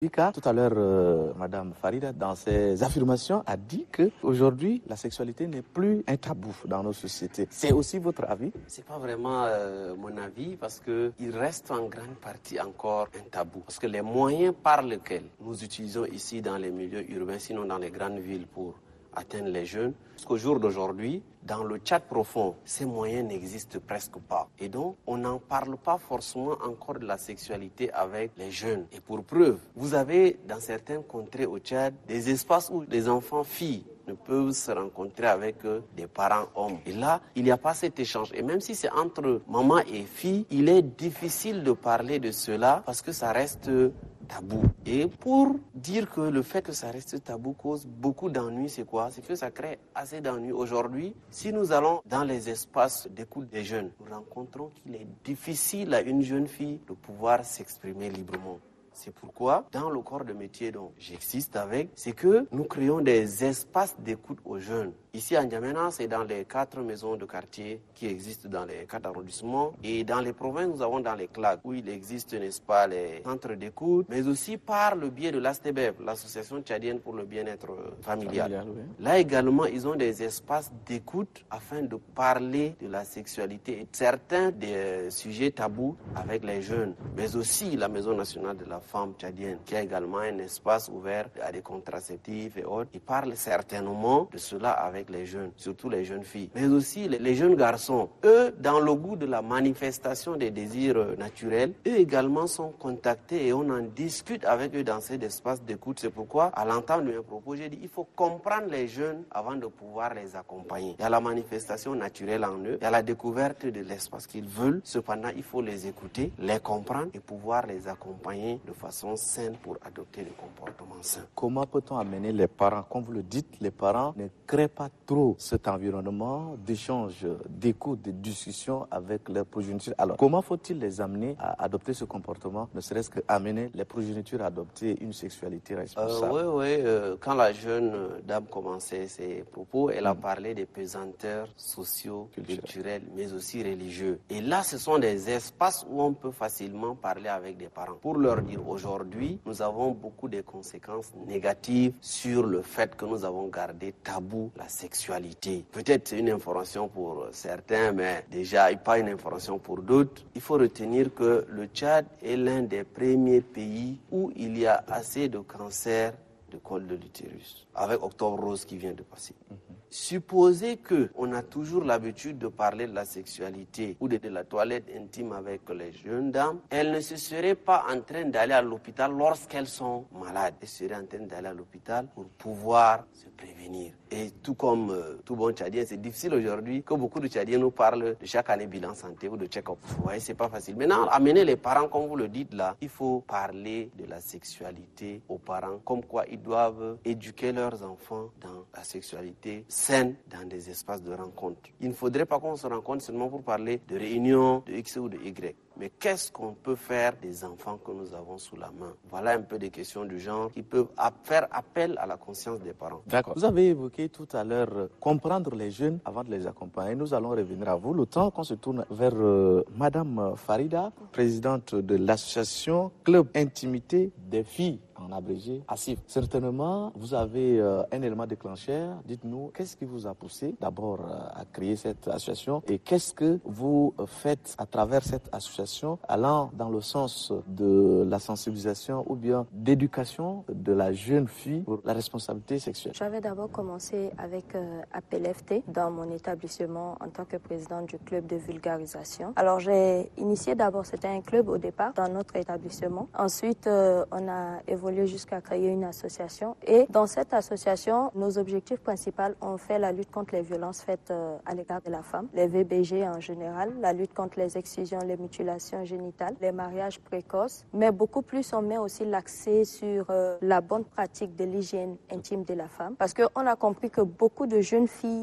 Ika, tout à l'heure, Madame Farida, dans ses affirmations, a dit qu'aujourd'hui, la sexualité n'est plus un tabou dans nos sociétés. C'est aussi votre avis? C'est pas vraiment mon avis parce qu'il reste en grande partie encore un tabou. Parce que les moyens par lesquels nous utilisons ici dans les milieux urbains, sinon dans les grandes villes pour atteindre les jeunes, jusqu'au jour d'aujourd'hui, dans le Tchad profond, ces moyens n'existent presque pas. Et donc, on n'en parle pas forcément encore de la sexualité avec les jeunes. Et pour preuve, vous avez dans certaines contrées au Tchad des espaces où les enfants filles ne peuvent se rencontrer avec des parents hommes. Et là, il n'y a pas cet échange. Et même si c'est entre maman et fille, il est difficile de parler de cela parce que ça reste tabou. Et pour dire que le fait que ça reste tabou cause beaucoup d'ennuis, c'est quoi? C'est que ça crée assez d'ennuis. Aujourd'hui, si nous allons dans les espaces d'écoute des jeunes, nous rencontrons qu'il est difficile à une jeune fille de pouvoir s'exprimer librement. C'est pourquoi, dans le corps de métier dont j'existe avec, c'est que nous créons des espaces d'écoute aux jeunes. Ici à N'Djamena, c'est dans les 4 maisons de quartier qui existent dans les 4 arrondissements. Et dans les provinces, nous avons dans les CLAC, où il existe, n'est-ce pas, les centres d'écoute, mais aussi par le biais de l'ASTEBEF, l'Association tchadienne pour le bien-être familial. Oui. Là également, ils ont des espaces d'écoute afin de parler de la sexualité et certains des sujets tabous avec les jeunes. Mais aussi la Maison nationale de la femme tchadienne, qui a également un espace ouvert à des contraceptifs et autres. Ils parlent certainement de cela avec les jeunes, surtout les jeunes filles. Mais aussi les jeunes garçons, eux, dans le goût de la manifestation des désirs naturels, eux également sont contactés et on en discute avec eux dans cet espace d'écoute. C'est pourquoi, à l'entame de mes propos, j'ai dit il faut comprendre les jeunes avant de pouvoir les accompagner. Il y a la manifestation naturelle en eux, il y a la découverte de l'espace qu'ils veulent. Cependant, il faut les écouter, les comprendre et pouvoir les accompagner de façon saine pour adopter des comportements sains. Comment peut-on amener les parents, comme vous le dites, les parents ne créent pas trop cet environnement d'échange, d'écoute, de discussion avec leurs progénitures. Alors, comment faut-il les amener à adopter ce comportement, ne serait-ce qu'amener les progénitures à adopter une sexualité responsable? Quand la jeune dame commençait ses propos, elle a parlé des pesanteurs sociaux, culturels, mais aussi religieux. Et là, ce sont des espaces où on peut facilement parler avec des parents. Pour leur dire, aujourd'hui, nous avons beaucoup de conséquences négatives sur le fait que nous avons gardé tabou la sexualité. Peut-être c'est une information pour certains, mais déjà pas une information pour d'autres. Il faut retenir que le Tchad est l'un des premiers pays où il y a assez de cancers de col de l'utérus, avec Octobre Rose qui vient de passer. Supposez qu'on a toujours l'habitude de parler de la sexualité ou de la toilette intime avec les jeunes dames, elles ne se seraient pas en train d'aller à l'hôpital lorsqu'elles sont malades. Elles seraient en train d'aller à l'hôpital pour pouvoir se prévenir. Et tout comme tout bon Tchadien, c'est difficile aujourd'hui que beaucoup de Tchadiens nous parlent de chaque année bilan santé ou de check-up. Vous voyez, c'est pas facile. Maintenant, amener les parents, comme vous le dites là, il faut parler de la sexualité aux parents, comme quoi ils doivent éduquer leurs enfants dans la sexualité saine dans des espaces de rencontre. Il ne faudrait pas qu'on se rencontre seulement pour parler de réunion de X ou de Y. Mais qu'est-ce qu'on peut faire des enfants que nous avons sous la main? Voilà un peu des questions du genre qui peuvent faire appel à la conscience des parents. D'accord. Vous avez évoqué tout à l'heure comprendre les jeunes avant de les accompagner. Nous allons revenir à vous. Le temps qu'on se tourne vers Madame Farida, présidente de l'association Club Intimité des filles, en abrégé, ASIF. Certainement, vous avez un élément déclencheur. Dites-nous, qu'est-ce qui vous a poussé d'abord à créer cette association et qu'est-ce que vous faites à travers cette association allant dans le sens de la sensibilisation ou bien d'éducation de la jeune fille pour la responsabilité sexuelle? J'avais d'abord commencé avec APLFT dans mon établissement en tant que présidente du club de vulgarisation. Alors j'ai initié d'abord, c'était un club au départ dans notre établissement. Ensuite, on a évolué jusqu'à créer une association. Et dans cette association, nos objectifs principaux ont fait la lutte contre les violences faites à l'égard de la femme, les VBG en général, la lutte contre les excisions, les mutilations génitales, les mariages précoces. Mais beaucoup plus, on met aussi l'accent sur la bonne pratique de l'hygiène intime de la femme. Parce qu'on a compris que beaucoup de jeunes filles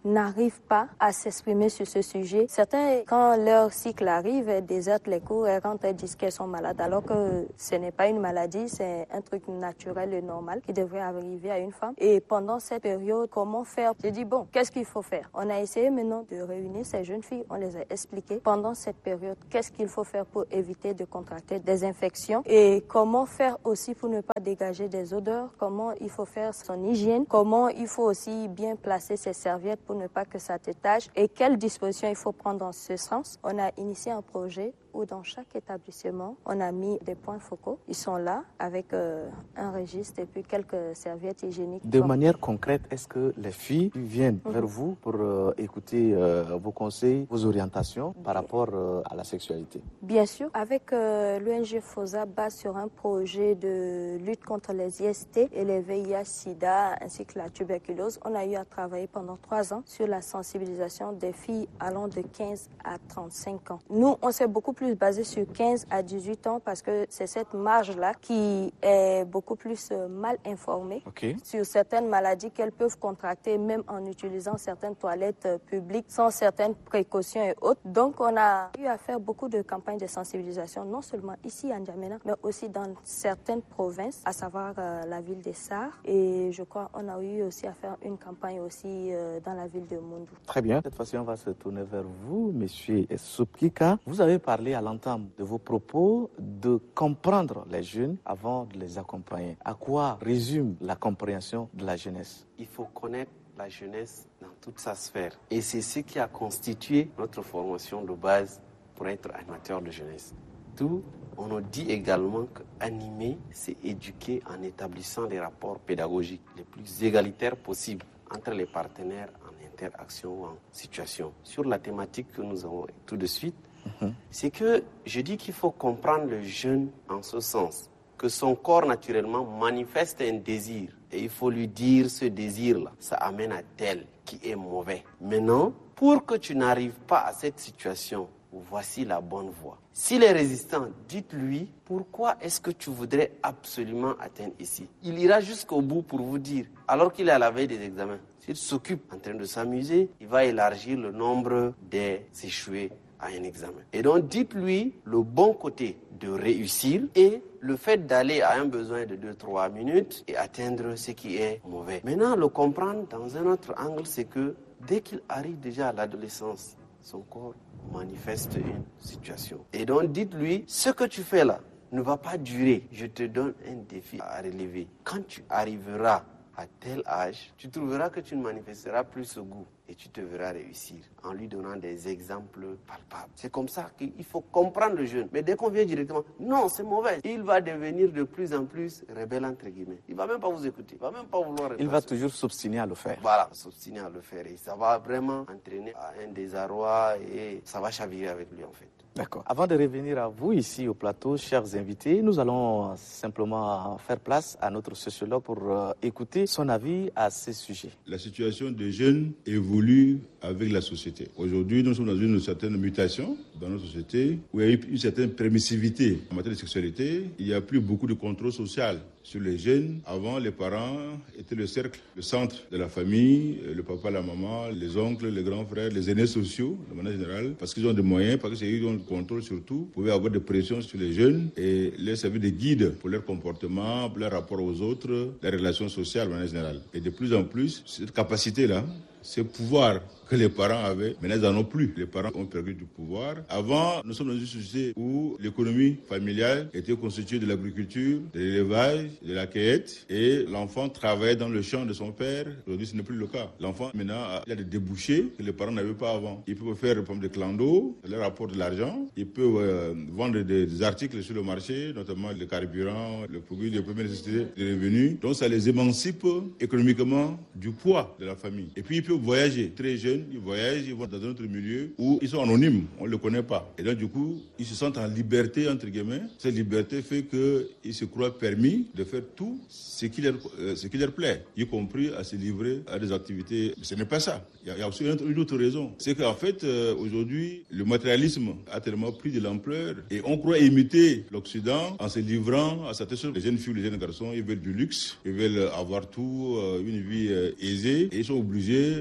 n'arrivent pas à s'exprimer sur ce sujet. Certains, quand leur cycle arrive, elles désertent les cours, elles rentrent, elles disent qu'elles sont malades, alors que ce n'est pas une maladie, c'est un truc naturel et normal qui devrait arriver à une femme. Et pendant cette période, comment faire? J'ai dit, bon, qu'est-ce qu'il faut faire? On a essayé maintenant de réunir ces jeunes filles, on les a expliqué pendant cette période qu'est-ce qu'il faut faire pour éviter de contracter des infections et comment faire aussi pour ne pas dégager des odeurs, comment il faut faire son hygiène, comment il faut aussi bien placer ses serviettes pour ne pas que ça détache et quelles dispositions il faut prendre dans ce sens. On a initié un projet où dans chaque établissement, on a mis des points focaux. Ils sont là avec un registre et puis quelques serviettes hygiéniques. De manière concrète, est-ce que les filles viennent vers vous pour écouter vos conseils, vos orientations par rapport à la sexualité? Bien sûr. Avec l'ONG FOSA base sur un projet de lutte contre les IST et les VIH-Sida ainsi que la tuberculose, on a eu à travailler pendant 3 ans sur la sensibilisation des filles allant de 15 à 35 ans. Nous, on s'est beaucoup plus basé sur 15 à 18 ans parce que c'est cette marge-là qui est beaucoup plus mal informée sur certaines maladies qu'elles peuvent contracter même en utilisant certaines toilettes publiques sans certaines précautions et autres. Donc, on a eu à faire beaucoup de campagnes de sensibilisation, non seulement ici à N'Djamena, mais aussi dans certaines provinces, à savoir la ville des Sarres. Et je crois qu'on a eu aussi à faire une campagne aussi dans la ville de Moundou. Très bien. Cette fois-ci, on va se tourner vers vous, monsieur Soupkika. Vous avez parlé à l'entame de vos propos de comprendre les jeunes avant de les accompagner. À quoi résume la compréhension de la jeunesse? Il faut connaître la jeunesse dans toute sa sphère. Et c'est ce qui a constitué notre formation de base pour être animateur de jeunesse. Tout, on nous dit également qu'animer, c'est éduquer en établissant des rapports pédagogiques les plus égalitaires possibles entre les partenaires en interaction ou en situation. Sur la thématique que nous avons tout de suite, c'est que je dis qu'il faut comprendre le jeune en ce sens, que son corps naturellement manifeste un désir et il faut lui dire ce désir-là, ça amène à tel qui est mauvais. Maintenant, pour que tu n'arrives pas à cette situation, voici la bonne voie. S'il est résistant, dites-lui pourquoi est-ce que tu voudrais absolument atteindre ici. Il ira jusqu'au bout pour vous dire, alors qu'il est à la veille des examens. S'il s'occupe en train de s'amuser, il va élargir le nombre des échoués à un examen. Et donc, dites-lui le bon côté de réussir et le fait d'aller à un besoin de 2-3 minutes et atteindre ce qui est mauvais. Maintenant, le comprendre dans un autre angle, c'est que dès qu'il arrive déjà à l'adolescence, son corps manifeste une situation. Et donc, dites-lui, ce que tu fais là ne va pas durer. Je te donne un défi à relever. Quand tu arriveras à tel âge, tu trouveras que tu ne manifesteras plus ce goût et tu te verras réussir en lui donnant des exemples palpables. C'est comme ça qu'il faut comprendre le jeune. Mais dès qu'on vient directement, non, c'est mauvais. Il va devenir de plus en plus rebelle, entre guillemets. Il ne va même pas vous écouter. Il ne va même pas vouloir répondre. Il va toujours s'obstiner à le faire. Voilà, s'obstiner à le faire. Et ça va vraiment entraîner à un désarroi et ça va chavirer avec lui, en fait. D'accord. Avant de revenir à vous ici au plateau, chers invités, nous allons simplement faire place à notre sociologue pour écouter son avis à ce sujet. La situation des jeunes évolue avec la société. Aujourd'hui, nous sommes dans une certaine mutation dans notre société où il y a une certaine permissivité en matière de sexualité. Il n'y a plus beaucoup de contrôle social sur les jeunes. Avant, les parents étaient le cercle, le centre de la famille, le papa, la maman, les oncles, les grands frères, les aînés sociaux, de manière générale, parce qu'ils ont des moyens, parce qu'ils ont le contrôle surtout, pouvaient avoir des pressions sur les jeunes et les servir de guide pour leur comportement, pour leur rapport aux autres, les relations sociales de manière générale. Et de plus en plus, cette capacité-là, ce pouvoir que les parents avaient, maintenant ils n'en ont plus. Les parents ont perdu du pouvoir. Avant, nous sommes dans une société où l'économie familiale était constituée de l'agriculture, de l'élevage, de la cueillette, et l'enfant travaillait dans le champ de son père. Aujourd'hui, ce n'est plus le cas. L'enfant, maintenant, il a des débouchés que les parents n'avaient pas avant. Il peut faire des clans d'eau, leur apporter de l'argent. Il peut vendre des articles sur le marché, notamment le carburant, le produit de première nécessité, des revenus. Donc, ça les émancipe économiquement du poids de la famille. Et puis, ils peuvent voyager très jeunes. Ils voyagent, ils vont dans un autre milieu où ils sont anonymes, on ne le connaît pas. Et donc, du coup, ils se sentent en liberté, entre guillemets. Cette liberté fait qu'ils se croient permis de faire tout ce qui leur plaît, y compris à se livrer à des activités. Mais ce n'est pas ça. Il y a aussi une autre raison. C'est qu'en fait, aujourd'hui, le matérialisme a tellement pris de l'ampleur et on croit imiter l'Occident en se livrant à certaines choses. Les jeunes filles, les jeunes garçons, ils veulent du luxe, ils veulent avoir tout, une vie aisée et ils sont obligés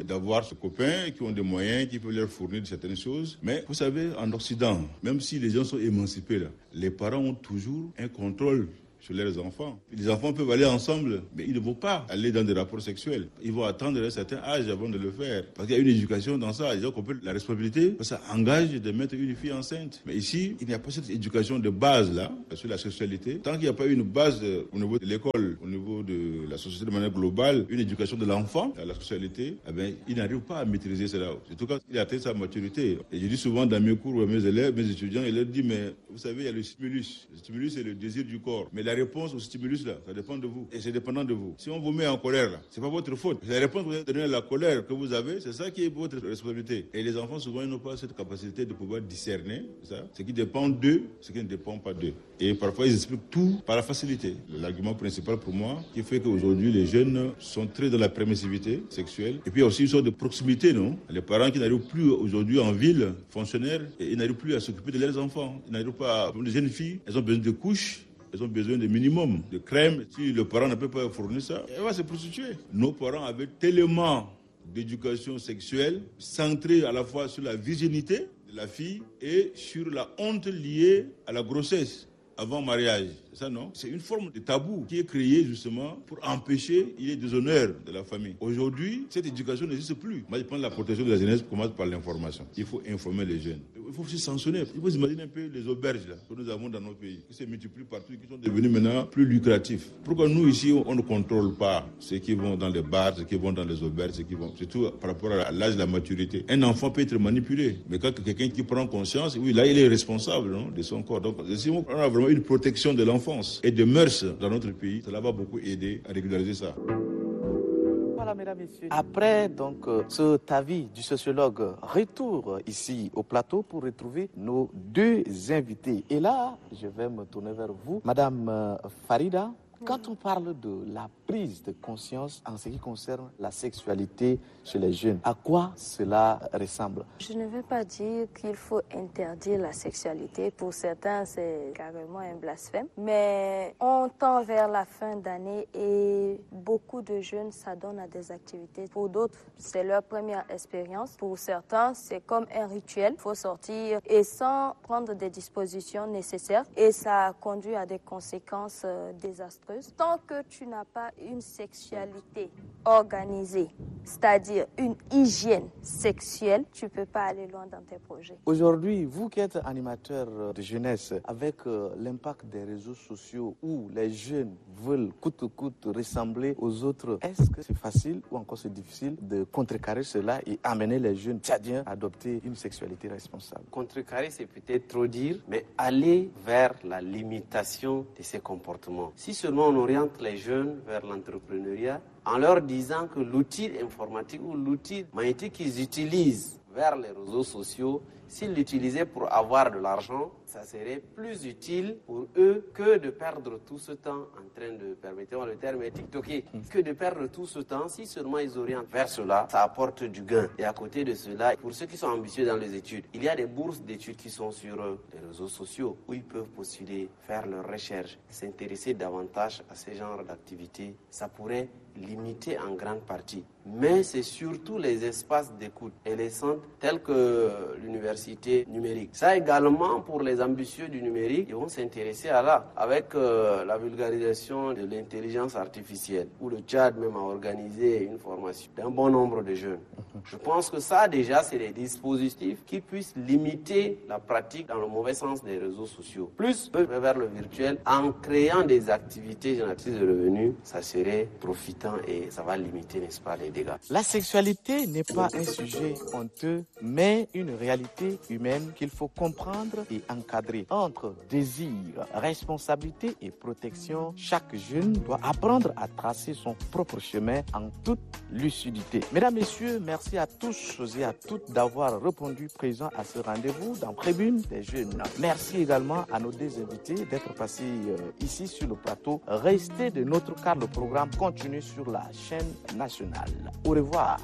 d'avoir ce copain qui ont des moyens, qui peuvent leur fournir certaines choses. Mais vous savez, en Occident, même si les gens sont émancipés là, les parents ont toujours un contrôle sur leurs enfants. Les enfants peuvent aller ensemble, mais ils ne vont pas aller dans des rapports sexuels. Ils vont attendre un certain âge avant de le faire. Parce qu'il y a une éducation dans ça. Ils ont compris la responsabilité. Ça engage de mettre une fille enceinte. Mais ici, il n'y a pas cette éducation de base là, sur la sexualité. Tant qu'il n'y a pas une base au niveau de l'école, au niveau de la société de manière globale, une éducation de l'enfant à la sexualité, eh bien, il n'arrive pas à maîtriser cela. Surtout quand il atteint sa maturité. Et je dis souvent dans mes cours à mes élèves, mes étudiants, je leur dis, mais vous savez, il y a le stimulus. Le stimulus, c'est le désir du corps. Mais la réponse au stimulus là, ça dépend de vous. Et c'est dépendant de vous. Si on vous met en colère là, c'est pas votre faute. La réponse que vous avez donnée à la colère que vous avez, c'est ça qui est votre responsabilité. Et les enfants, souvent, ils n'ont pas cette capacité de pouvoir discerner ça. Ce qui dépend d'eux, ce qui ne dépend pas d'eux. Et parfois, ils expliquent tout par la facilité. L'argument principal pour moi, qui fait qu'aujourd'hui, les jeunes sont très dans la permissivité sexuelle. Et puis, il y a aussi une sorte de proximité, non? Les parents qui n'arrivent plus aujourd'hui en ville, fonctionnaires, et ils n'arrivent plus à s'occuper de leurs enfants. Ils n'arrivent pas à... Les jeunes filles, elles ont besoin de couches. Elles ont besoin de minimum de crème. Si le parent ne peut pas fournir ça, elle va se prostituer. Nos parents avaient tellement d'éducation sexuelle centrée à la fois sur la virginité de la fille et sur la honte liée à la grossesse avant mariage. C'est ça, non? C'est une forme de tabou qui est créée justement pour empêcher il y ait des honneurs de la famille. Aujourd'hui, cette éducation n'existe plus. Moi, je pense que la protection de la jeunesse commence par l'information. Il faut informer les jeunes. Il faut aussi sanctionner. Il faut imaginer un peu les auberges là, que nous avons dans nos pays, qui se multiplient partout, qui sont devenus maintenant plus lucratifs. Pourquoi nous, ici, on ne contrôle pas ceux qui vont dans les bars, ceux qui vont dans les auberges, ceux qui vont... Surtout par rapport à l'âge de la maturité. Un enfant peut être manipulé. Mais quand quelqu'un qui prend conscience, oui, là, il est responsable, non, de son corps. Donc, si on a vraiment une protection de l'enfance et de mœurs dans notre pays, cela va beaucoup aider à régulariser ça. Voilà, mesdames, messieurs. Après donc cet avis du sociologue, retour ici au plateau pour retrouver nos deux invités. Et là, je vais me tourner vers vous, Madame Farida. Quand on parle de la prise de conscience en ce qui concerne la sexualité chez les jeunes, à quoi cela ressemble? Je ne vais pas dire qu'il faut interdire la sexualité. Pour certains, c'est carrément un blasphème. Mais on tend vers la fin d'année et beaucoup de jeunes s'adonnent à des activités. Pour d'autres, c'est leur première expérience. Pour certains, c'est comme un rituel. Il faut sortir et sans prendre des dispositions nécessaires. Et ça conduit à des conséquences désastreuses. Tant que tu n'as pas une sexualité organisée, c'est-à-dire une hygiène sexuelle, tu ne peux pas aller loin dans tes projets. Aujourd'hui, vous qui êtes animateur de jeunesse, avec l'impact des réseaux sociaux où les jeunes veulent coûte que coûte ressembler aux autres, est-ce que c'est facile ou encore c'est difficile de contrecarrer cela et amener les jeunes tchadiens à adopter une sexualité responsable? Contrecarrer, c'est peut-être trop dire, mais aller vers la limitation de ces comportements. Si seulement on oriente les jeunes vers l'entrepreneuriat en leur disant que l'outil informatique ou l'outil magnétique qu'ils utilisent vers les réseaux sociaux, s'ils l'utilisaient pour avoir de l'argent, ça serait plus utile pour eux que de perdre tout ce temps en train de, permettez-moi le terme, TikToker, que de perdre tout ce temps. Si seulement ils orientent vers cela, ça apporte du gain. Et à côté de cela, pour ceux qui sont ambitieux dans les études, il y a des bourses d'études qui sont sur les réseaux sociaux où ils peuvent postuler, faire leurs recherches, s'intéresser davantage à ce genre d'activités. Ça pourrait limiter en grande partie. Mais c'est surtout les espaces d'écoute et les centres tels que l'université numérique. Ça également pour les ambitieux du numérique, ils vont s'intéresser à là, avec la vulgarisation de l'intelligence artificielle, où le Tchad même a organisé une formation d'un bon nombre de jeunes. Je pense que ça déjà c'est des dispositifs qui puissent limiter la pratique dans le mauvais sens des réseaux sociaux. Plus vers le virtuel, en créant des activités génératrices de revenus, ça serait profitant et ça va limiter, n'est-ce pas, les dégâts. La sexualité n'est pas un sujet honteux, mais une réalité humaine qu'il faut comprendre et encadrer. Entre désir, responsabilité et protection, chaque jeune doit apprendre à tracer son propre chemin en toute lucidité. Mesdames, Messieurs, merci à tous et à toutes d'avoir répondu présent à ce rendez-vous dans Tribune des Jeunes. Merci également à nos deux invités d'être passés ici sur le plateau. Restez de notre car le programme continue sur la chaîne nationale. Au revoir.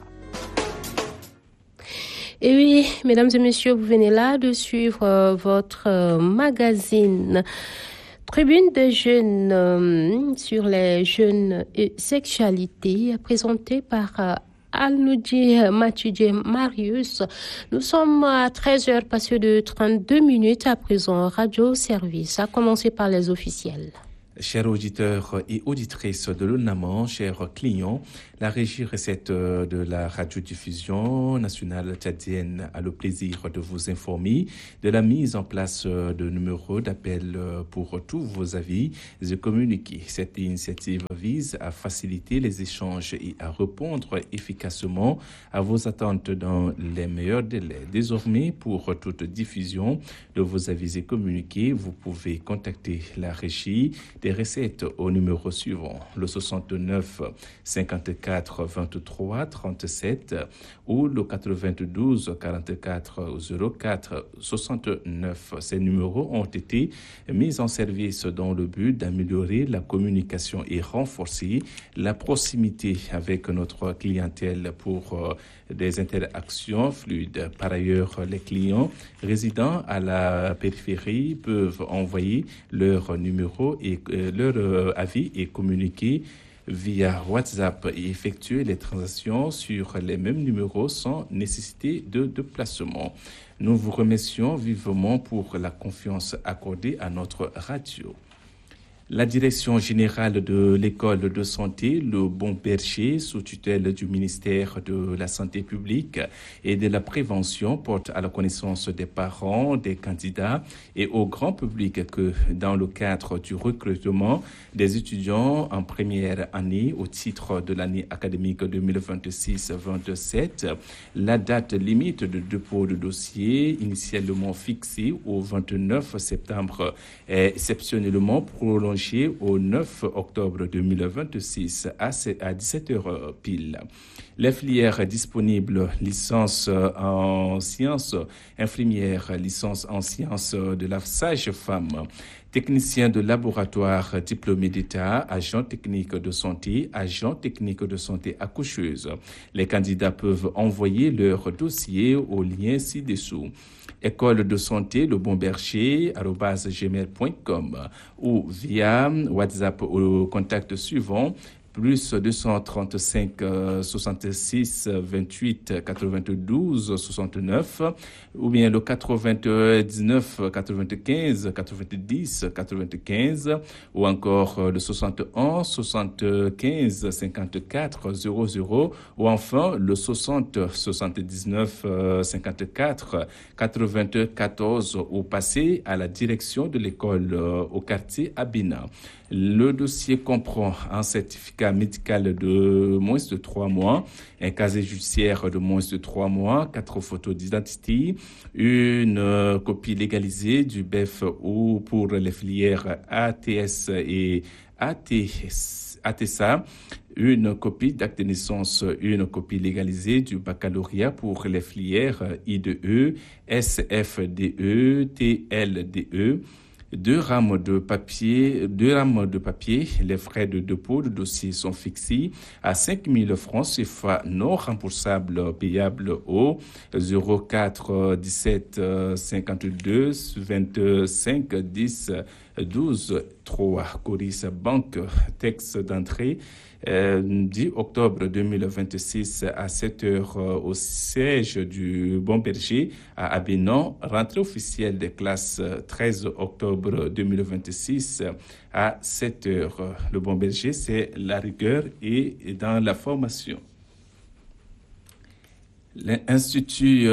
Et oui, mesdames et messieurs, vous venez là de suivre votre magazine Tribune des jeunes sur les jeunes et sexualité, présenté par Al-Noudji Mathieu Marius. Nous sommes à 13h passé de 32 minutes à présent. Radio Service, à commencer par les officiels. Chers auditeurs et auditrices de l'UNAMAN, chers clients, la régie recette de la radiodiffusion nationale tchadienne a le plaisir de vous informer de la mise en place de numéros d'appel pour tous vos avis et communiqués. Cette initiative vise à faciliter les échanges et à répondre efficacement à vos attentes dans les meilleurs délais. Désormais, pour toute diffusion de vos avis et communiqués, vous pouvez contacter la régie des recettes au numéro suivant, le 69 54 23 37 ou le 92 44 04 69. Ces numéros ont été mis en service dans le but d'améliorer la communication et renforcer la proximité avec notre clientèle pour des interactions fluides. Par ailleurs, les clients résidant à la périphérie peuvent envoyer leur numéro et leur avis et communiquer via WhatsApp et effectuer les transactions sur les mêmes numéros sans nécessité de déplacement. Nous vous remercions vivement pour la confiance accordée à notre radio. La direction générale de l'école de santé, le Bon Berger, sous tutelle du ministère de la Santé publique et de la prévention, porte à la connaissance des parents, des candidats et au grand public que dans le cadre du recrutement des étudiants en première année au titre de l'année académique 2026-27, la date limite de dépôt de dossier initialement fixée au 29 septembre est exceptionnellement prolongée au 9 octobre 2026 à 17h pile. Les filières disponibles, licence en sciences infirmières, licence en sciences de la sage-femme, technicien de laboratoire diplômé d'État, agent technique de santé accoucheuse. Les candidats peuvent envoyer leur dossier au lien ci-dessous. École de santé Le Bon Berger @gmail.com ou via WhatsApp au contact suivant plus 235 66 28 92 69 ou bien le 99 95 90 95 ou encore le 61 75 54 00 ou enfin le 60 79 54 94 ou passer à la direction de l'école au quartier Abina. Le dossier comprend un certificat médical de moins de 3 mois, un casier judiciaire de moins de 3 mois, 4 photos d'identité, une copie légalisée du BEF ou pour les filières ATS et ATSA, une copie d'acte de naissance, une copie légalisée du baccalauréat pour les filières IDE, SFDE, TLDE, 2 rames de papier. Les frais de dépôt de dossier sont fixés à 5 000 francs CFA non remboursables payables au 04 17 52 25 10 12 3 Coris Banque. Texte d'entrée 10 octobre 2026 à 7h au siège du Bon Berger à Abidjan. Rentrée officielle des classes 13 octobre 2026 à 7h. Le Bon Berger, c'est la rigueur et dans la formation. L'Institut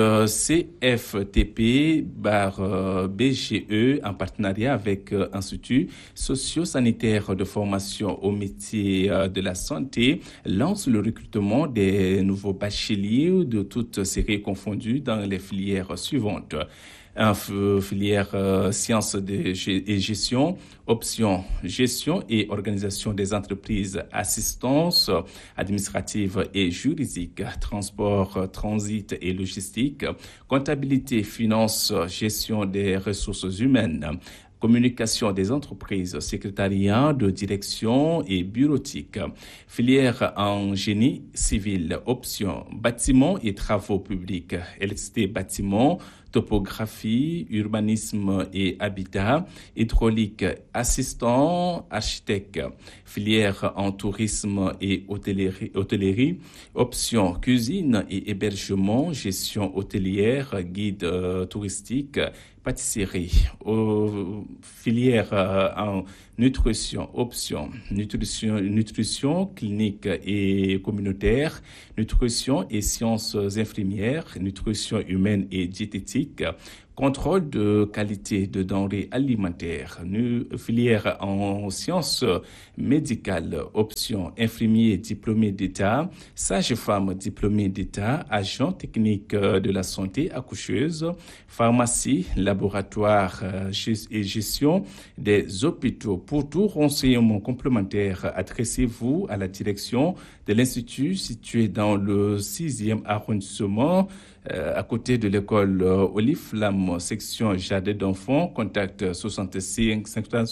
CFTP/BGE, en partenariat avec l'Institut socio-sanitaire de formation au métier de la santé, lance le recrutement des nouveaux bacheliers de toutes séries confondues dans les filières suivantes. Filière sciences et gestion, option gestion et organisation des entreprises, assistance administrative et juridique, transport, transit et logistique, comptabilité, finance, gestion des ressources humaines, communication des entreprises, secrétariat de direction et bureautique, filière en génie civil, option bâtiment et travaux publics, électricité, bâtiment, topographie, urbanisme et habitat, hydraulique, assistant, architecte, filière en tourisme et hôtellerie, option cuisine et hébergement, gestion hôtelière, guide touristique, pâtisserie, filière en nutrition, option, nutrition clinique et communautaire, nutrition et sciences infirmières, nutrition humaine et diététique, contrôle de qualité de denrées alimentaires, filière en sciences médicales, option infirmier diplômé d'État, sage-femme diplômé d'État, agent technique de la santé accoucheuse, pharmacie, laboratoire et gestion des hôpitaux. Pour tout renseignement complémentaire, adressez-vous à la direction de l'Institut situé dans le 6e arrondissement, à côté de l'école Olive Flamme, section Jardin d'enfants, contact 65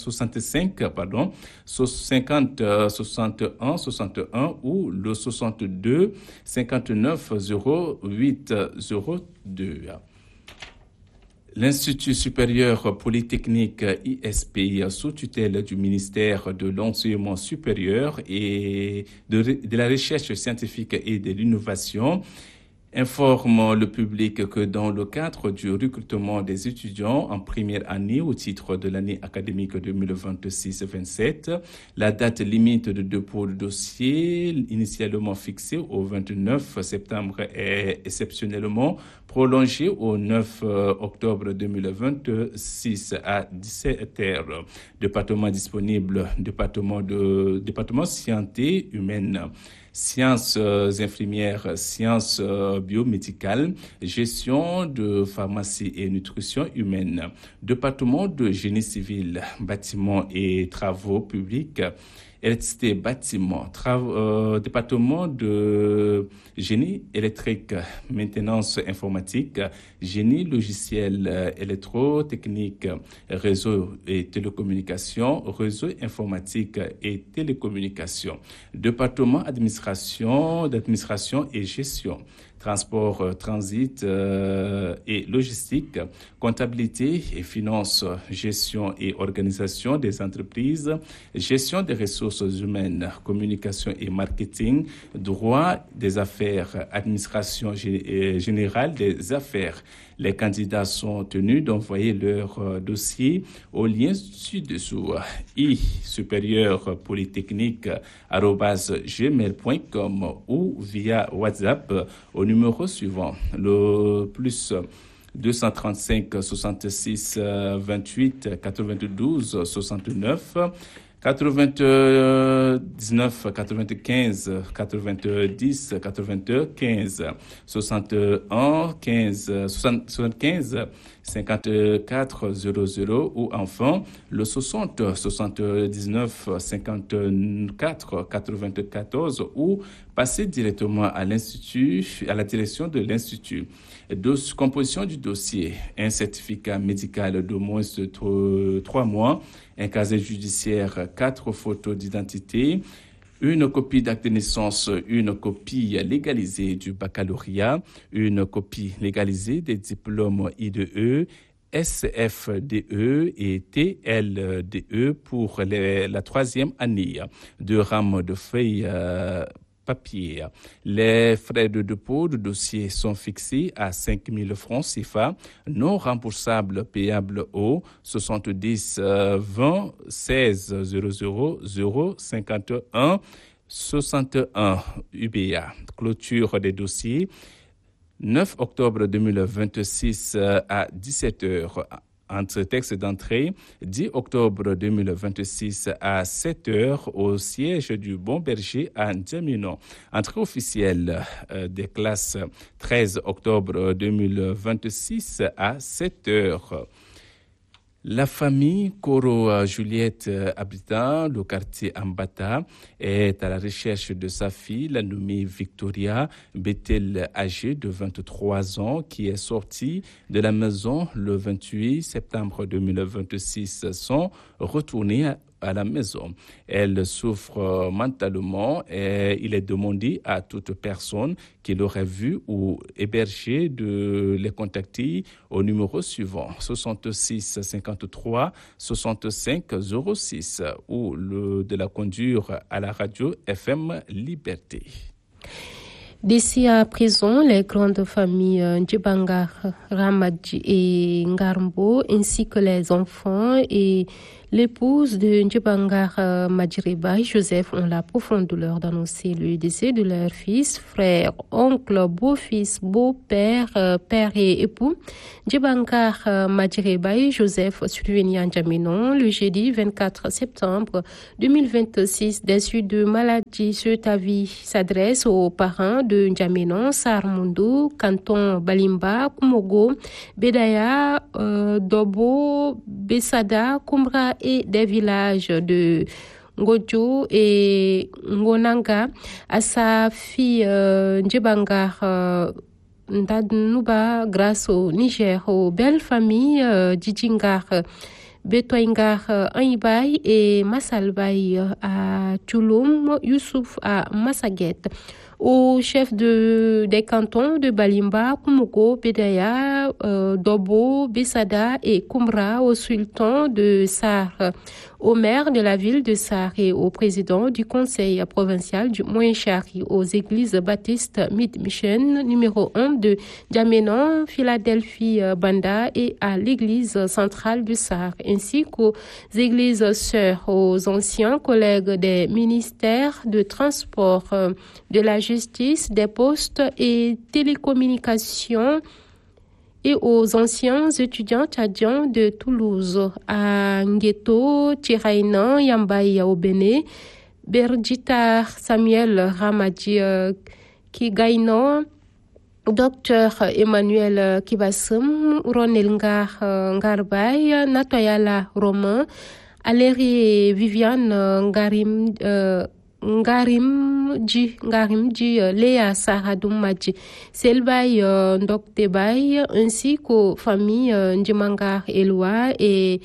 50 61 61 ou le 62 59 08 02. L'Institut supérieur polytechnique ISP, sous tutelle du ministère de l'Enseignement supérieur et de la recherche scientifique et de l'innovation, informe le public que dans le cadre du recrutement des étudiants en première année au titre de l'année académique 2026-27, la date limite de dépôt de dossier initialement fixée au 29 septembre est exceptionnellement prolongée au 9 octobre 2026 à 17h. Département disponible, département santé humaine, sciences infirmières, sciences biomédicales, gestion de pharmacie et nutrition humaine, département de génie civil, bâtiments et travaux publics, électricité, bâtiment, département de génie électrique, maintenance informatique, génie logiciel, électrotechnique, réseau et télécommunications, réseau informatique et télécommunications, département d'administration et gestion, transport, transit et logistique, comptabilité et finances, gestion et organisation des entreprises, gestion des ressources humaines, communication et marketing, droit des affaires, administration générale des affaires. Les candidats sont tenus d'envoyer leur dossier au lien ci-dessous i-supérieur-polytechnique@gmail.com ou via WhatsApp au numéro suivant, le plus 235 66 28 92 69 99 95 90 95 61 15 75 54 00 ou enfin le 60 79 54 94 ou passer directement à l'institut, à la direction de l'institut. Composition du dossier, un certificat médical d'au moins 3 mois, un casier judiciaire, 4 photos d'identité, une copie d'acte de naissance, une copie légalisée du baccalauréat, une copie légalisée des diplômes IDE, SFDE et TLDE pour la 3e année, 2 rames de feuilles papier. Les frais de dépôt de dossier sont fixés à 5 000 francs CFA, non remboursables, payables au 70 20 16 00 0 51 61 UBA. Clôture des dossiers 9 octobre 2026 à 17h. Entre texte d'entrée, 10 octobre 2026 à 7h au siège du Bon Berger à N'Djamena. Entrée officielle des classes 13 octobre 2026 à 7h. La famille Koro-Juliette habitant le quartier Ambata est à la recherche de sa fille, la nommée Victoria Bethel, âgée de 23 ans, qui est sortie de la maison le 28 septembre 2026 sans retourner à la maison. Elle souffre mentalement et il est demandé à toute personne qui l'aurait vu ou hébergé de les contacter au numéro suivant 66 53 65 06 ou de la conduire à la radio FM Liberté. D'ici à présent, les grandes familles Ndjibangar, Ramadji et Ngarmbo, ainsi que les enfants et l'épouse de Ndjibangar Madjireba et Joseph ont la profonde douleur d'annoncer le décès de leur fils, frère, oncle, beau-fils, beau-père, père et époux. Ndjibangar Madjireba et Joseph survenus à N'Djamena le jeudi 24 septembre 2026 des suites de maladie. Ce avis s'adresse aux parents de N'Djamena, Sarmundu, Canton Balimba, Kumogo, Bedaya, Dobo, Besada, Kumbra et des villages de Ngodjo et Ngonanga à sa fille Ndjibangar Ndadnuba grâce au Niger, aux belles familles Djidjingar, Betoingar Anibay et Massalbay à Tchouloum, Youssouf à Massaguet, au chef des cantons de Balimba, Koumogo, Bedaya, Dobo, Besada et Kumbra, au sultan de Sar, au maire de la ville de Sar et au président du conseil provincial du Moyen-Chari, aux églises baptistes Mid-Mission numéro 1 de N'Djamena, Philadelphie, Banda et à l'église centrale de Sar, ainsi qu'aux églises sœurs, aux anciens collègues des ministères de transport, de la justice, des postes et télécommunications et aux anciens étudiants tchadiens de Toulouse, à Ngueto, Tiraïna, Yambaye au Bénin, Berditar Samuel Ramadji Kigaïna, Docteur Emmanuel Kibassem, Ronelngar Ngarbay, Natoyala Romain, Alérie Viviane Ngarimji, Léa Saradoumadji, Selbay Ndoktebay, ainsi qu'aux familles Ndjimangar Elwa et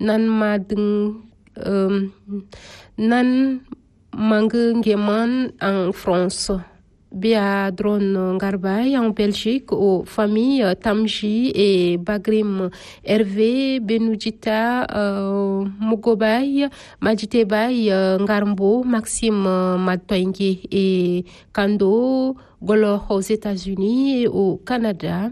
Nanmangengeman en France. Béadron Ngarbay en Belgique, aux familles Tamji et Bagrim Hervé, Benoudjita Mogobay, Majitebay Ngarmbo, Maxime Madtoingue et Kando Golor aux États-Unis et au Canada.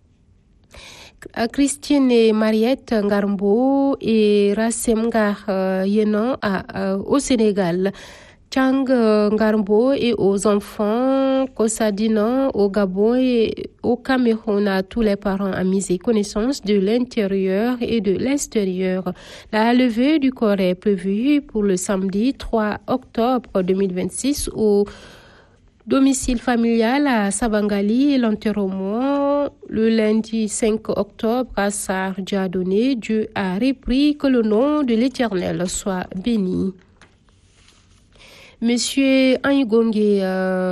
Christine et Mariette Ngarmbo et Rassemgar Yenan au Sénégal. Chang Ngarmbo et aux enfants Kossadina au Gabon et au Cameroun, à tous les parents, amis et connaissances de l'intérieur et de l'extérieur. La levée du corps est prévue pour le samedi 3 octobre 2026 au domicile familial à Sabangali et l'enterrement le lundi 5 octobre à Sardjadonné. Dieu a repris, que le nom de l'Éternel soit béni. Monsieur Anyigonge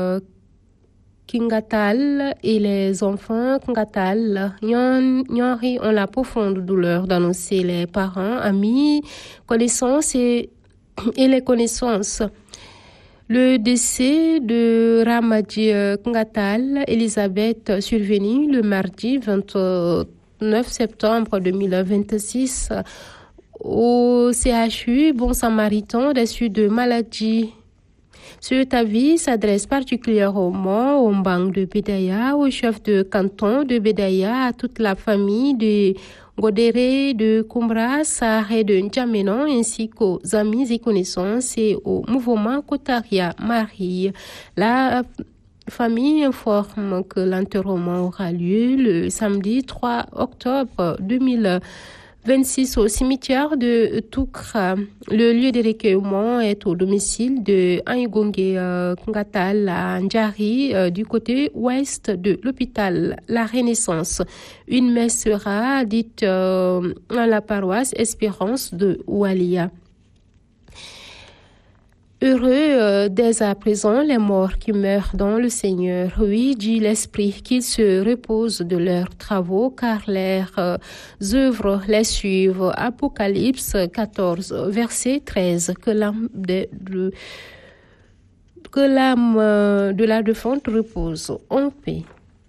Kingatal et les enfants Kingatal Nyori ont la profonde douleur d'annoncer les parents, amis, connaissances et les connaissances. Le décès de Ramadji Kingatal Elisabeth survenu le mardi 29 septembre 2026 au CHU Bon Samaritain des suites de maladie. Ce avis s'adresse particulièrement au Mbang de Bedaya, au chef de canton de Bedaya, à toute la famille de Godéré, de Kumbra, Sahé de N'Djamena, ainsi qu'aux amis et connaissances et au mouvement Kotaria Marie. La famille informe que l'enterrement aura lieu le samedi 3 octobre 2026 au cimetière de Toukra. Le lieu de recueillement est au domicile de Anyigonge Ngatal à Ndjari, du côté ouest de l'hôpital La Renaissance. Une messe sera dite à la paroisse Espérance de Oualia. Heureux dès à présent les morts qui meurent dans le Seigneur. Oui, dit l'Esprit, qu'ils se reposent de leurs travaux, car leurs œuvres les suivent. Apocalypse 14, verset 13. Que l'âme de la défunte repose en paix.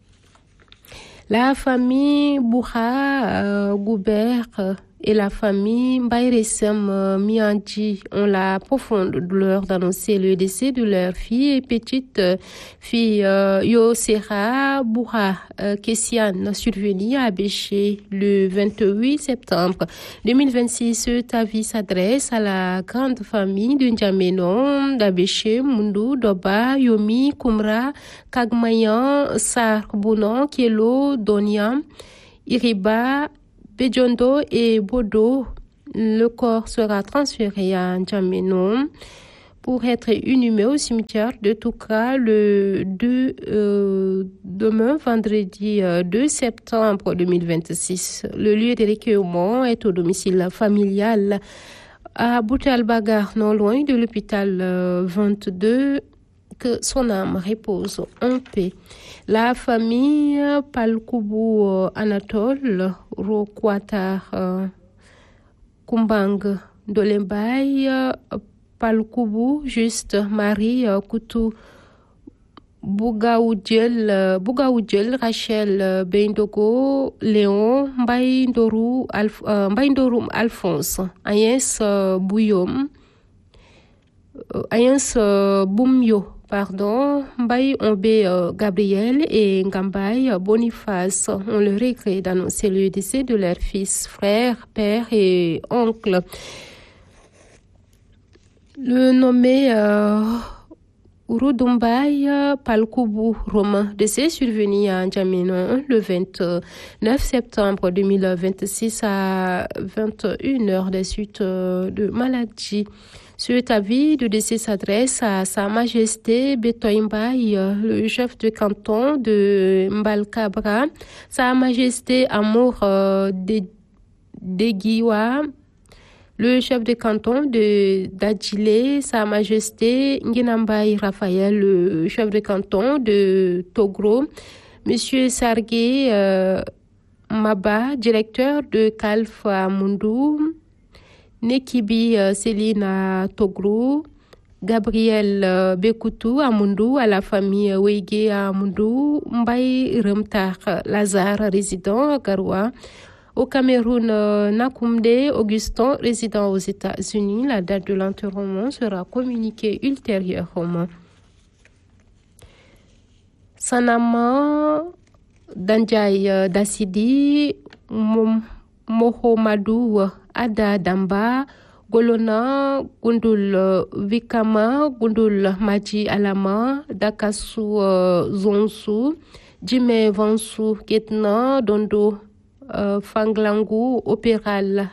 La famille Bouha Goubert et la famille Mbaïresem Mianji ont la profonde douleur d'annoncer le décès de leur fille et petite fille Yosera Bouha Kessiane, survenue à Béché le 28 septembre 2026. Ce avis s'adresse à la grande famille de N'Djamena, d'Abéché, Mundu, Doba, Yomi, Kumra, Kagmayan, Sarbounan, Kielo, Doniam, Iriba, Bedjondo et Bodo. Le corps sera transféré à N'Djamena pour être inhumé au cimetière de Toukra le 2 demain, vendredi 2 septembre 2026. Le lieu de recueillement est au domicile familial à Boutalbagar, non loin de l'hôpital 22. Que son âme repose en paix. La famille Palkoubou Anatole Rokwatar Kumbang Dolembay Palkoubou Juste Marie Koutou Bougaoudjel Rachel Bendogo Léon Mbaïndourou Alphonse Agnès Bouyom Agnès Boumyo Mbaye Ombe Gabriel et Ngambay Boniface ont le regret d'annoncer le décès de leur fils, frère, père et oncle. Le nommé Urudumbay Palkoubou Romain, décès survenu à N'Djamena le 29 septembre 2026 à 21h des suites de maladie. Cet avis de décès s'adresse à Sa Majesté Betoimbaï, le chef de canton de Mbalkabra, Sa Majesté Amour Degiwa, le chef de canton de Dadjilé, Sa Majesté Nginambaï Raphaël, le chef de canton de Togro, Monsieur Sargué Maba, directeur de Kalfa Mundu, Nekibi Céline à Togro, Gabriel Bekoutou à Mundu, à la famille Weige à Mundu, Mbaye Remtar Lazare, résident à Garoua. Au Cameroun, Nakoumde Augustin, résident aux États-Unis. La date de l'enterrement sera communiquée ultérieurement. Sanama Danjay Dassidi, Mohomadou Ada Damba, Golona Gundul Vikama, Gundul Maji Alama, Dakasu Zonsu, Jime Vansu Ketna, Dondo Fanglangu, Opéral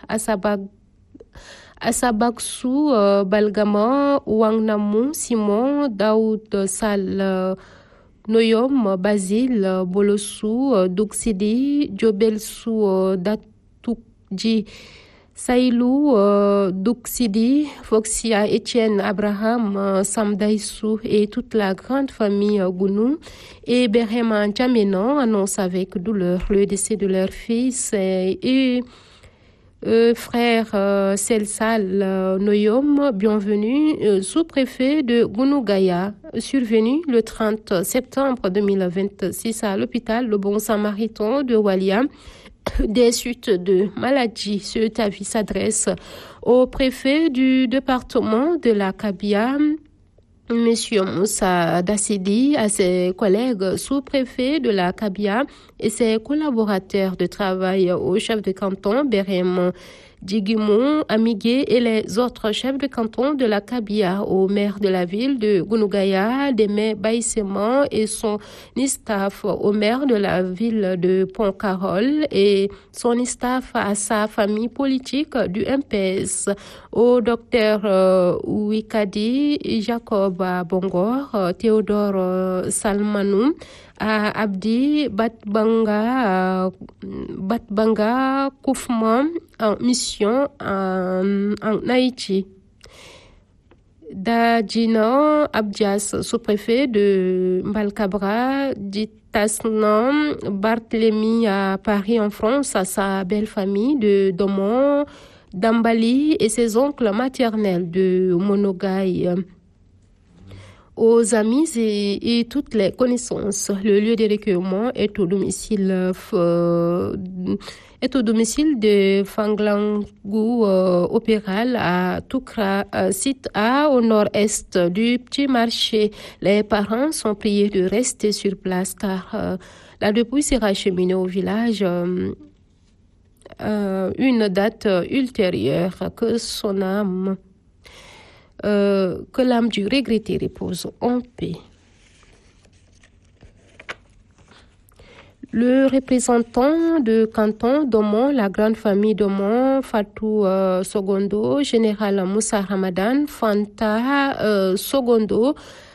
Asabaksu, Balgama, Wangnamu, Simon, Daoud Sal, Noyom, Basile, Bolosu, Duksidi, Jobelsu, Datukji, Saïlou, Duksidi, Foxia, Etienne, Abraham, Samdaïsou et toute la grande famille Gounou et Berema N'Djamena annoncent avec douleur le décès de leur fils et frère Selsal Noyom, bienvenue, sous-préfet de Gounougaya, survenu le 30 septembre 2026 à l'hôpital Le Bon Samaritain de Walia. Des suites de maladie. Ce avis s'adresse au préfet du département de la Kabia, Monsieur Moussa Dassidi, à ses collègues sous-préfets de la Kabia et ses collaborateurs de travail au chef de canton Berem Djigimou, Amigué et les autres chefs de canton de la Kabia, au maire de la ville de Gounougaya, Deme Baïsema et son staff, au maire de la ville de Pont-Carol et son staff à sa famille politique du MPS, au docteur Ouikadi, Jacob Bongor, Théodore Salmanou, à Abdi Batbanga Koufman en mission en Haïti. Dadjina Abdias, sous-préfet de Mbalkabra, dit Tasnam Barthélemy à Paris en France, à sa belle famille de Domon, d'Ambali et ses oncles maternels de Monogaï. Aux amis et toutes les connaissances. Le lieu de recueillement est au domicile de Fanglangu Opéral à Toukra, site A au nord-est du petit marché. Les parents sont priés de rester sur place car la dépouille sera acheminée au village une date ultérieure. Que l'âme du regretté repose en paix. Le représentant de canton d'Omon, la grande famille d'Omon, Fatou Sogondo, général Moussa Ramadan, Fanta Sogondo,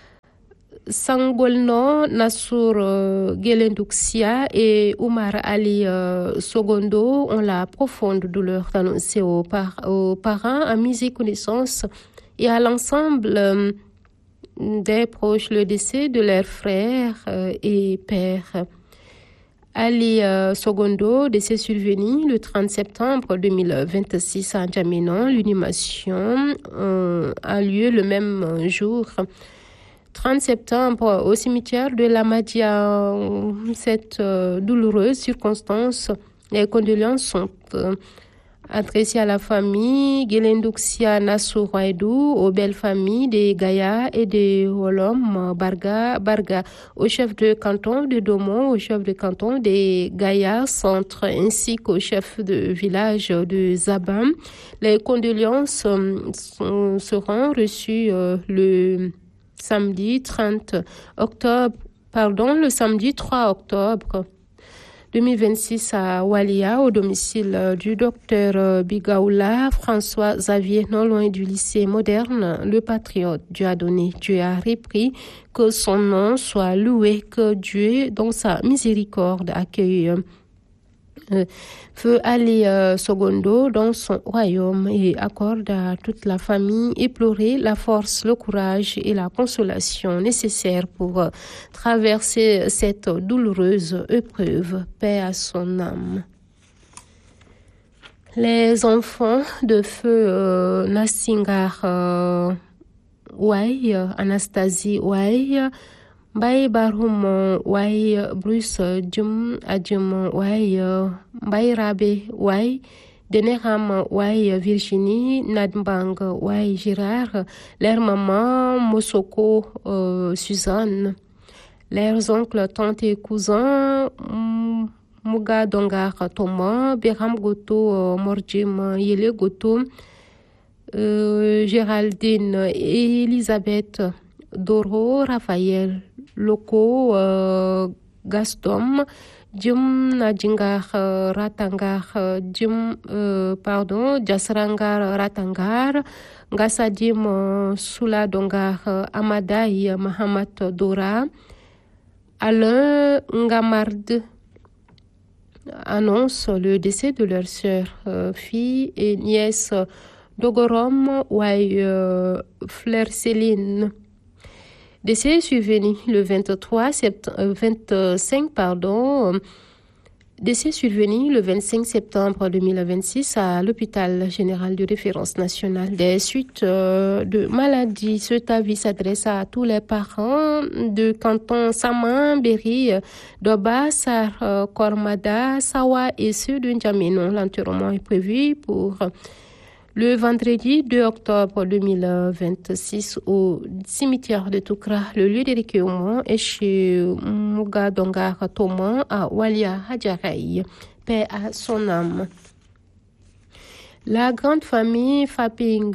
Sangolno Nassour Gelendouxia et Oumar Ali Sogondo ont la profonde douleur d'annoncer aux parents, amis et connaissances et à l'ensemble des proches le décès de leurs frères et pères. Ali Sogondo, décès survenu le 30 septembre 2026 à N'Djamena. L'inhumation a lieu le même jour. 30 septembre au cimetière de l'Amadia. Cette douloureuse circonstance, les condoléances sont adressé à la famille Gelendouxia Nassouraïdou, aux belles familles des Gaïa et des Holom Barga, au chef de canton de Domon, au chef de canton des Gaïa Centre, ainsi qu'au chef de village de Zabam. Les condoléances seront reçues le samedi 3 octobre 2026 à Walia, au domicile du docteur Bigaoula François Xavier, non loin du lycée moderne. Le patriote, Dieu a donné, Dieu a repris, que son nom soit loué, que Dieu, dans sa miséricorde, accueille Feu Ali Sogondo dans son royaume et accorde à toute la famille éplorée la force, le courage et la consolation nécessaires pour traverser cette douloureuse épreuve. Paix à son âme. Les enfants de Feu Nassingar Ouai, Anastasie Ouai, Mbaye Barum Ouai, Bruce Djum Adjum Ouai, Mbaye Rabe Ouai, Deneram Ouai, Virginie, Nadmbang Ouai, Girard, leur maman Mosoko Suzanne, leurs oncles, tantes et cousins Muga Dongar Thomas, Beram Goto Morjim Yele Goto, Géraldine, Elisabeth, Doro, Raphaël, Loko, Gaston, Jum Nadjingar Ratangar, Jasrangar Ratangar, Gassadim Sula Dongar, Amadai Mahamat Dora, Alain Ngamard annonce le décès de leur sœur, fille et nièce Dogorom Ouai Fleur Céline. Décès survenu le 25 septembre 2026 à l'hôpital général de référence nationale. Des suites de maladies. Cet avis s'adresse à tous les parents de canton Saman, Berry, Doba, Sar, Kormada, Sawa et ceux de N'Djamena. L'enterrement est prévu pour le vendredi 2 octobre 2026 au cimetière de Toukra. Le lieu de recueillement est chez Muga Dongar Thomas à Walia Hadjaraï. Paix à son âme. La grande famille Paping,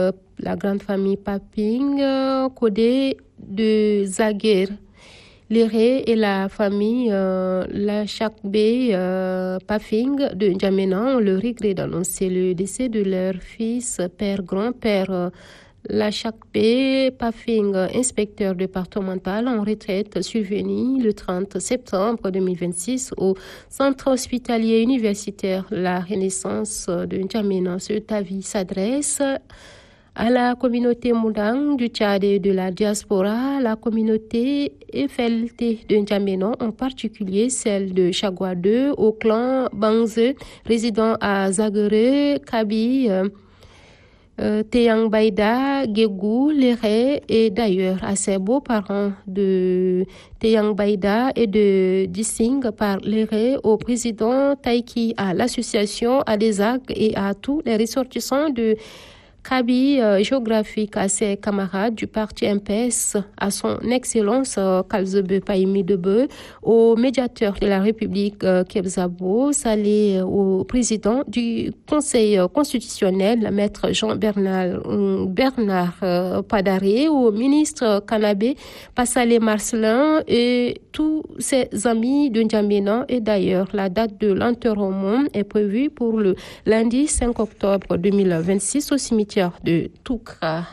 Kodé de Zaguer, Léré et la famille La Chakbe Pafing de N'Djamena ont le regret d'annoncer le décès de leur fils, père, grand-père La Chakbe Pafing, inspecteur départemental en retraite, survenu le 30 septembre 2026 au centre hospitalier universitaire La Renaissance de N'Djamena. Cet avis s'adresse À la communauté Moudang du Tchad et de la diaspora, la communauté FLT de N'Djamena, en particulier celle de Chagua 2, au clan Bangze, résidant à Zagere, Kaby, Teyang Baïda, Guégou, Léré et d'ailleurs à ses beaux-parents de Teyang Baïda et de Dissing par Léré, au président Taïki, à l'association, à l'ESAC et à tous les ressortissants de Kaby géographique, à ses camarades du parti MPS, à son excellence Kalzebe Paimi Debe, au médiateur de la République Kebzabo, Salé, au président du Conseil constitutionnel, maître Jean-Bernard Padaré, au ministre Kanabé, Passalé Marcelin et tous ses amis de N'Djamena. Et d'ailleurs, la date de l'enterrement est prévue pour le lundi 5 octobre 2026 au cimetière de Toukra.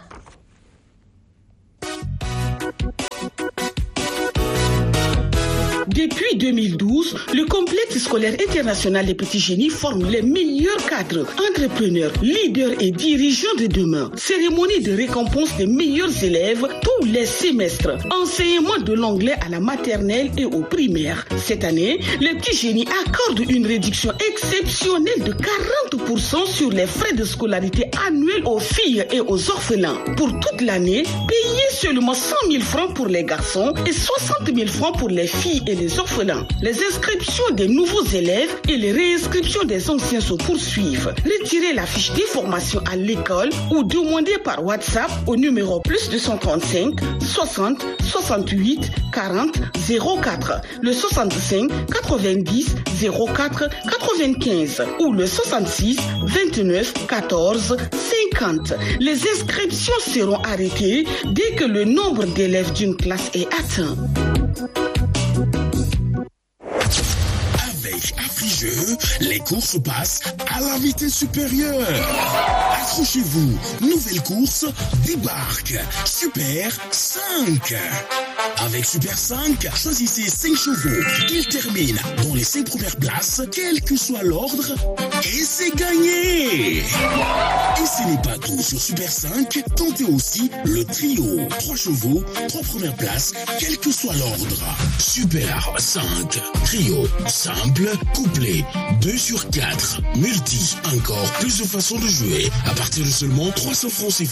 Depuis 2012, le complexe scolaire international des Petits Génies forme les meilleurs cadres, entrepreneurs, leaders et dirigeants de demain. Cérémonie de récompense des meilleurs élèves tous les semestres. Enseignement de l'anglais à la maternelle et au primaire. Cette année, les Petits Génies accordent une réduction exceptionnelle de 40% sur les frais de scolarité annuels aux filles et aux orphelins. Pour toute l'année, payez seulement 100 000 francs pour les garçons et 60 000 francs pour les filles et les orphelins. Les inscriptions des nouveaux élèves et les réinscriptions des anciens se poursuivent. Retirez la fiche d'information à l'école ou demandez par WhatsApp au numéro +235 60 68 40 04, le 65 90 04 95 ou le 66 29 14 50. Les inscriptions seront arrêtées dès que le nombre d'élèves d'une classe est atteint. Avec Affligeux, les courses passent à la vitesse supérieure. Accrochez-vous, nouvelle course débarque. Super 5. Avec Super 5, choisissez 5 chevaux. Ils terminent dans les 5 premières places, quel que soit l'ordre, et c'est gagné. Et ce n'est pas tout. Sur Super 5, tentez aussi le trio. 3 chevaux, 3 premières places, quel que soit l'ordre. Super 5, trio, simple, couplet, 2 sur 4, multi, encore plus de façons de jouer. À partir de seulement 300 francs CFA.